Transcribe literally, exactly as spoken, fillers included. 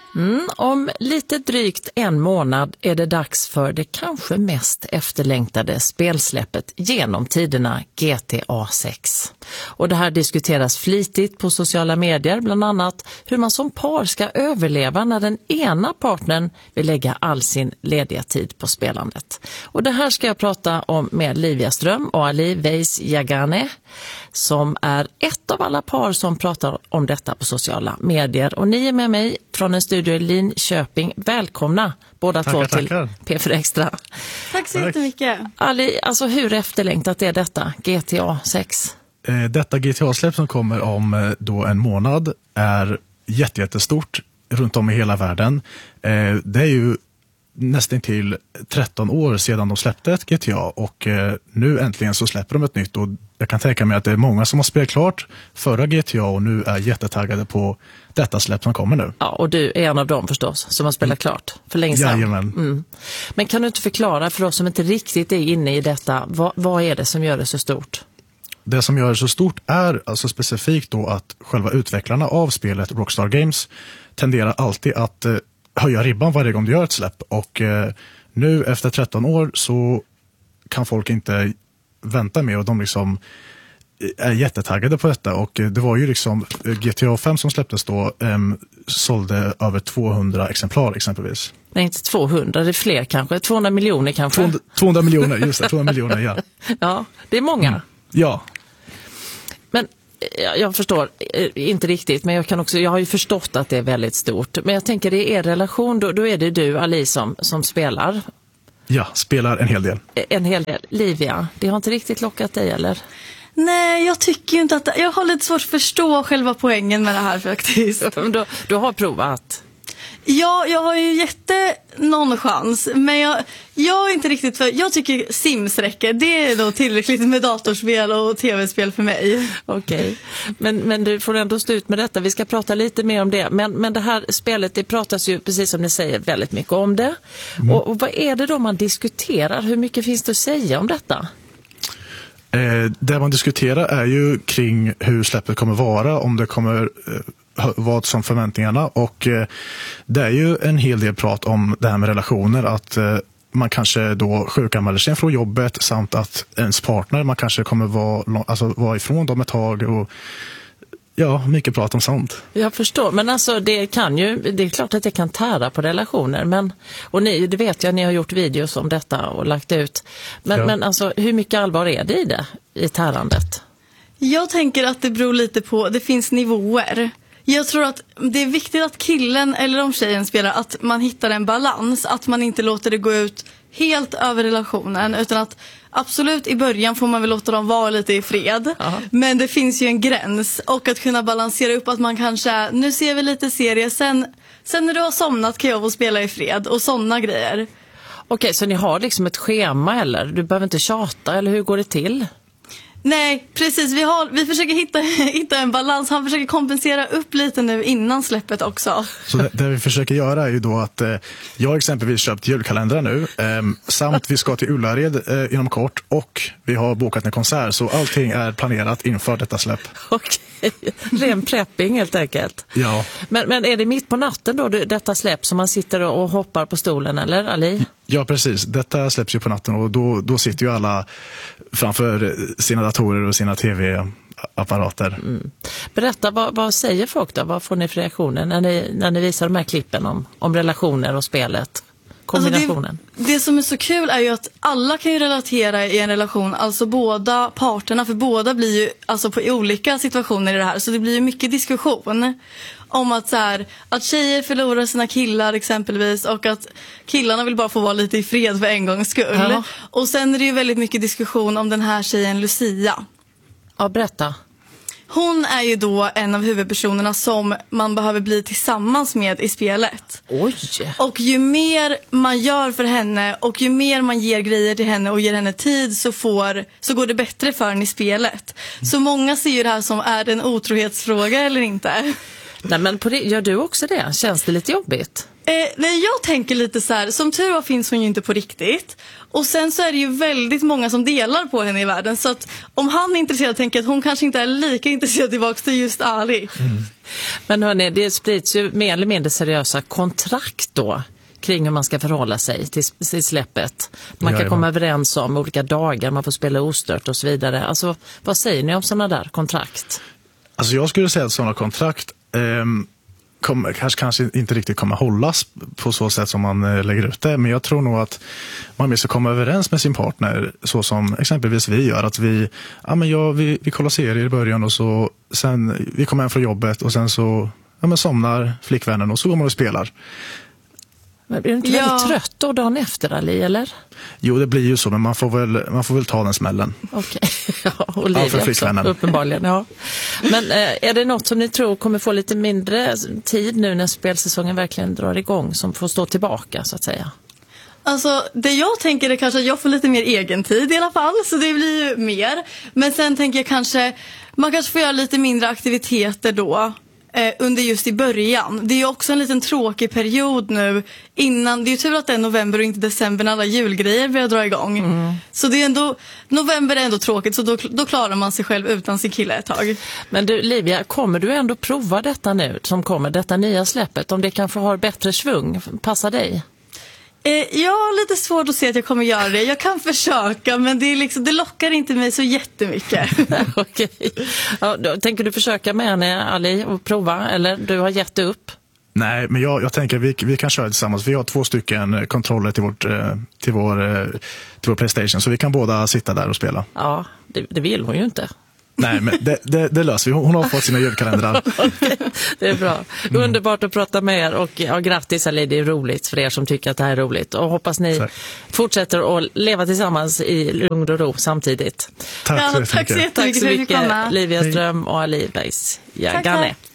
Mm, om lite drygt en månad är det dags för det kanske mest efterlängtade spelsläppet genom tiderna G T A sex. Och det här diskuteras flitigt på sociala medier, bland annat hur man som par ska överleva när den ena partnern vill lägga all sin lediga tid på spelandet. Och det här ska jag prata om med Livia Ström och Ali Weiss Yagane, som är ett av alla par som pratar om detta på sociala medier. Och ni är med mig från en studio i Linköping. Välkomna båda tackar, två till tackar. P fyra Extra. Tack så jättemycket. Ali, alltså hur efterlängtat är detta G T A sex? Eh, detta G T A-släpp som kommer om eh, då en månad är jätte, jättestort runt om i hela världen. Eh, det är ju nästan till tretton år sedan de släppte ett G T A och eh, nu äntligen så släpper de ett nytt, och jag kan tänka mig att det är många som har spelat klart förra G T A och nu är jättetaggade på detta släpp som kommer nu. Ja, och du är en av dem förstås som har spelat klart för länge sedan. Jajamän. Mm. Men kan du inte förklara för oss som inte riktigt är inne i detta, vad, vad är det som gör det så stort? Det som gör det så stort är alltså specifikt då att själva utvecklarna av spelet Rockstar Games tenderar alltid att eh, höja ribban varje gång de gör ett släpp, och eh, nu efter tretton år så kan folk inte vänta med, och de liksom är jättetaggade på detta. Och det var ju liksom G T A fem som släpptes då um, sålde över tvåhundra exemplar exempelvis. Nej, inte tvåhundra, det är fler kanske, tvåhundra miljoner kanske. tvåhundra, tvåhundra miljoner, just det, tvåhundra miljoner, ja. Ja, det är många. Mm. Ja. Men jag förstår inte riktigt, men jag kan också, jag har ju förstått att det är väldigt stort. Men jag tänker det är er relation, då, då är det du, Ali, som, som spelar. Ja, spelar en hel del. En hel del. Livia, det har inte riktigt lockat dig, eller? Nej, jag tycker ju inte att... Jag har lite svårt att förstå själva poängen med det här faktiskt. du, du har provat. Ja, jag har ju jätte någon chans, men jag, jag är inte riktigt för... Jag tycker Sims räcker. Det är då tillräckligt med datorspel och tv-spel för mig. Okej, okay. men, men du får ändå stå ut med detta. Vi ska prata lite mer om det. Men, men det här spelet, det pratas ju, precis som ni säger, väldigt mycket om det. Mm. Och, och vad är det då man diskuterar? Hur mycket finns det att säga om detta? Eh, det man diskuterar är ju kring hur släppet kommer vara, om det kommer eh, vara som förväntningarna, och eh, det är ju en hel del prat om det här med relationer, att eh, man kanske då sjukanmäler sig från jobbet, samt att ens partner, man kanske kommer vara, alltså, vara ifrån dem ett tag, och ja, mycket prat om sånt. Jag förstår, men alltså det kan ju, det är klart att det kan tära på relationer, men, och ni, det vet jag, ni har gjort videos om detta och lagt ut, men, ja. men alltså hur mycket allvar är det i det, i tärandet? Jag tänker att det beror lite på, det finns nivåer. Jag tror att det är viktigt att killen eller om tjejen spelar, att man hittar en balans, att man inte låter det gå ut helt över relationen, utan att absolut i början får man väl låta dem vara lite i fred. Aha. Men det finns ju en gräns, och att kunna balansera upp att man kanske, nu ser vi lite serie, sen, sen när du har somnat kan jag få spela i fred och sådana grejer. Okej, så ni har liksom ett schema, eller? Du behöver inte tjata, eller hur går det till? Nej, precis. Vi, har, vi försöker hitta, hitta en balans. Han försöker kompensera upp lite nu innan släppet också. Så det, det vi försöker göra är ju då att eh, jag exempelvis köpt julkalendrar nu. Eh, samt vi ska till Ullared eh, inom kort, och vi har bokat en konsert. Så allting är planerat inför detta släpp. Okej, ren prepping helt enkelt. Ja. Men, men är det mitt på natten då detta släpp som man sitter och hoppar på stolen, eller Ali? Ja, precis. Detta släpps ju på natten, och då, då sitter ju alla framför sina datorer och sina tv-apparater. Mm. Berätta, vad, vad säger folk då? Vad får ni för reaktioner när ni, när ni visar de här klippen om, om relationer och spelet? Kombinationen. Alltså det, det som är så kul är ju att alla kan ju relatera i en relation, alltså båda parterna, för båda blir ju alltså på olika situationer i det här, så det blir ju mycket diskussion om att så här, att tjejer förlorar sina killar exempelvis, och att killarna vill bara få vara lite i fred för en gångs skull. Ja. Och sen är det ju väldigt mycket diskussion om den här tjejen Lucia. Ja, berätta. Hon är ju då en av huvudpersonerna som man behöver bli tillsammans med i spelet. Oj! Och ju mer man gör för henne och ju mer man ger grejer till henne och ger henne tid, så, får, så går det bättre för henne i spelet. Så många ser ju det här som, är det en otrohetsfråga eller inte? Nej, men på det, gör du också det? Känns det lite jobbigt? Eh, nej, jag tänker lite så här, som tur var finns hon ju inte på riktigt. Och sen så är det ju väldigt många som delar på henne i världen. Så att om han är intresserad tänker jag att hon kanske inte är lika intresserad tillbaka till just Ali. Mm. Men hörni, det sprids ju mer eller mindre seriösa kontrakt då kring hur man ska förhålla sig till, till släppet. Man kan Jajamän. komma överens om olika dagar, man får spela ostört och så vidare. Alltså, vad säger ni om sådana där kontrakt? Alltså jag skulle säga att sådana kontrakt ehm, kommer, kanske, kanske inte riktigt kommer hållas på så sätt som man eh, lägger ut det. Men jag tror nog att man ska komma överens med sin partner så som exempelvis vi gör. Att vi, ja, men ja, vi, vi kollar serier i början och så sen vi kommer hem från jobbet och sen så ja, men somnar flickvännen och så går man och spelar. Men blir du inte Ja. väldigt trött då dagen efter, Ali, eller? Jo, det blir ju så, men man får väl, man får väl ta den smällen. Okej, ja, och Livia Ja, för också, flickvännen. uppenbarligen. Ja. Men eh, är det något som ni tror kommer få lite mindre tid nu när spelsäsongen verkligen drar igång, som får stå tillbaka så att säga? Alltså, det jag tänker är kanske att jag får lite mer egen tid i alla fall, så det blir ju mer. Men sen tänker jag kanske, man kanske får göra lite mindre aktiviteter då. Eh, under just i början. Det är ju också en liten tråkig period nu innan, det är ju tur att det är november och inte december när alla julgrejer börjar dra igång. Mm. Så det är ändå, november är ändå tråkigt, så då, då klarar man sig själv utan sin kille ett tag. Men du, Livia, kommer du ändå prova detta nu som kommer, detta nya släppet, om det kanske har bättre svung, passar dig? Eh, jag har lite svårt att se att jag kommer göra det. Jag kan försöka, men det, är liksom, det lockar inte mig så jättemycket. Okej. Ja, då, tänker du försöka med henne, Ali, och prova, eller du har gett upp? Nej, men jag, jag tänker vi, vi kan köra tillsammans. Vi har två stycken kontroller till, vårt, till, vår, till vår PlayStation, så vi kan båda sitta där och spela. Ja, det, det vill hon ju inte. Nej, men det, det, det löser vi. Hon har fått sina julkalendrar. Okay, det är bra. Mm. Underbart att prata med er och ja, grattis Ali, det är roligt för er som tycker att det här är roligt. Och hoppas ni Tack. fortsätter att leva tillsammans i lugn och ro samtidigt. Tack Ja, så tack så mycket. jättemycket. Tack så mycket, komma. Livia Ström och Ali Bergs Jagane.